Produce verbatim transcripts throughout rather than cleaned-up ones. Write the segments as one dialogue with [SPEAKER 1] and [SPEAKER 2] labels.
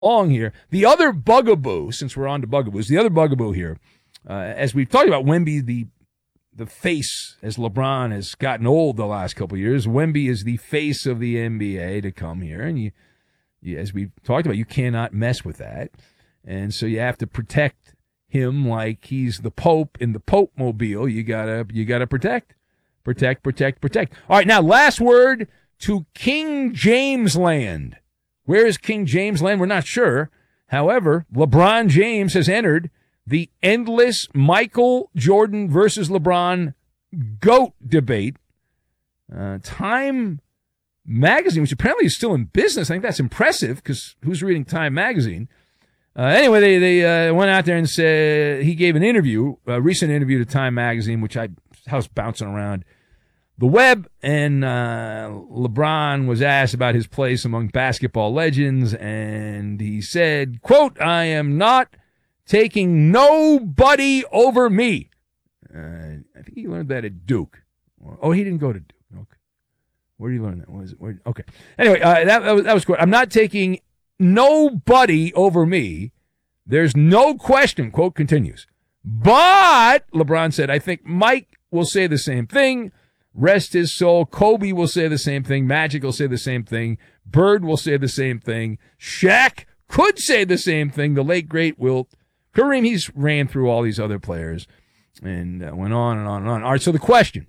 [SPEAKER 1] long here. The other bugaboo, since we're on to bugaboos, the other bugaboo here, uh, as we've talked about Wemby, the the face, as LeBron has gotten old the last couple of years, Wemby is the face of the N B A to come here. And you, you, as we've talked about, you cannot mess with that. And so you have to protect him like he's the Pope in the Pope mobile. You gotta, you gotta protect, protect, protect, protect. All right, now last word to King James land. Where is King James land? We're not sure. However, LeBron James has entered the endless Michael Jordan versus LeBron GOAT debate. Uh, Time Magazine, which apparently is still in business. I think that's impressive because who's reading Time Magazine? Uh, anyway, they, they uh, went out there and said he gave an interview, a recent interview to Time Magazine, which I, I was bouncing around the web, and uh, LeBron was asked about his place among basketball legends, and he said, quote, "I am not taking nobody over me." Uh, I think he learned that at Duke. Oh, he didn't go to Duke. Okay. Where did he learn that? What was it? Where, okay. Anyway, uh, that, that was, that was good. I'm not taking nobody over me. There's no question, quote continues. But, LeBron said, I think Mike will say the same thing. Rest his soul. Kobe will say the same thing. Magic will say the same thing. Bird will say the same thing. Shaq could say the same thing. The late, great Wilt. Kareem, he's ran through all these other players and uh, went on and on and on. All right, so the question,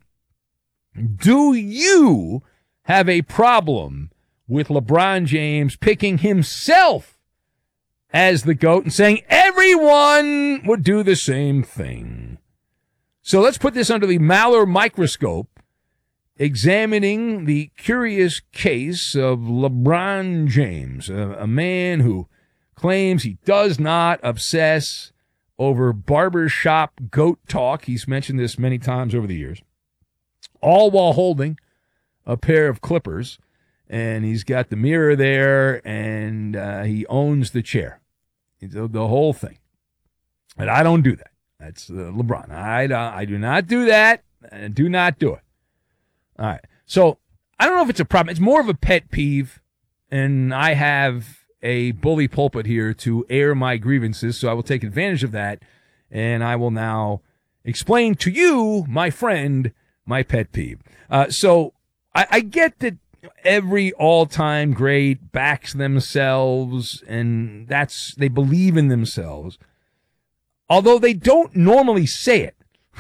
[SPEAKER 1] do you have a problem with LeBron James picking himself as the GOAT and saying everyone would do the same thing? So let's put this under the Maller microscope, examining the curious case of LeBron James, a, a man who claims he does not obsess over barbershop GOAT talk. He's mentioned this many times over the years, all while holding a pair of clippers, and he's got the mirror there, and uh, he owns the chair, the, the whole thing. And I don't do that. That's uh, LeBron. I, uh, I do not do that. I do not do it. All right. So I don't know if it's a problem. It's more of a pet peeve, and I have a bully pulpit here to air my grievances, so I will take advantage of that, and I will now explain to you, my friend, my pet peeve. Uh, so I, I get that every all-time great backs themselves, and that's they believe in themselves, although they don't normally say it.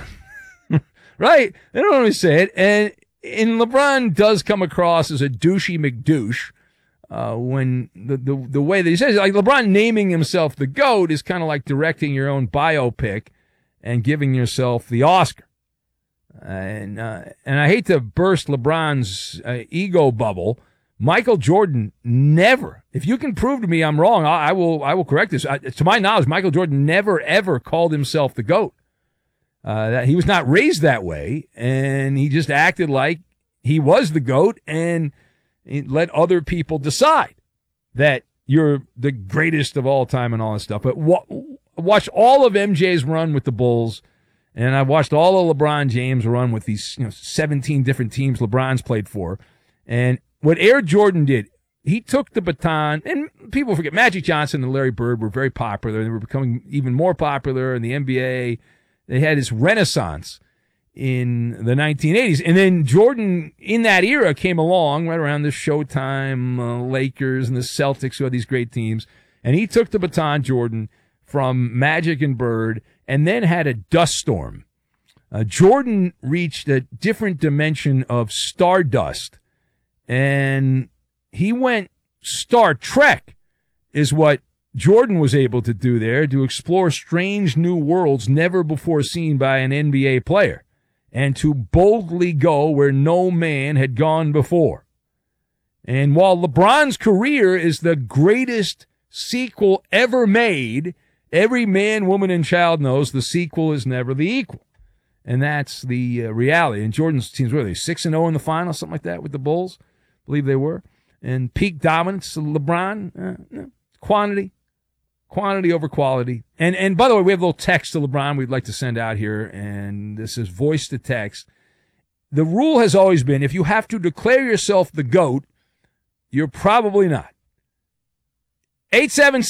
[SPEAKER 1] Right? They don't normally say it, and, and LeBron does come across as a douchey McDouche. Uh, when the, the the way that he says it, like LeBron naming himself the GOAT is kind of like directing your own biopic and giving yourself the Oscar. Uh, and uh, and I hate to burst LeBron's uh, ego bubble. Michael Jordan never, if you can prove to me I'm wrong, I, I will I will correct this. Uh, to my knowledge, Michael Jordan never ever called himself the GOAT. Uh, that he was not raised that way, and he just acted like he was the GOAT and let other people decide that you're the greatest of all time and all that stuff. But wa- watch all of M J's run with the Bulls, and I watched all of LeBron James run with these, you know, seventeen different teams LeBron's played for. And what Air Jordan did, he took the baton, and people forget Magic Johnson and Larry Bird were very popular. They were becoming even more popular in the N B A. They had this renaissance in the nineteen eighties. And then Jordan, in that era, came along right around the Showtime uh, Lakers and the Celtics, who had these great teams. And he took the baton, Jordan, from Magic and Bird, and then had a dust storm. Uh, Jordan reached a different dimension of stardust, and he went Star Trek is what Jordan was able to do there, to explore strange new worlds never before seen by an N B A player, and to boldly go where no man had gone before. And while LeBron's career is the greatest sequel ever made, every man, woman, and child knows the sequel is never the equal. And that's the uh, reality. And Jordan's teams, were they six and oh in the final, something like that with the Bulls? I believe they were. And peak dominance of LeBron, uh, no. quantity. Quantity over quality. And and by the way, we have a little text to LeBron we'd like to send out here, and this is voice to text. The rule has always been, if you have to declare yourself the GOAT, you're probably not. eight seven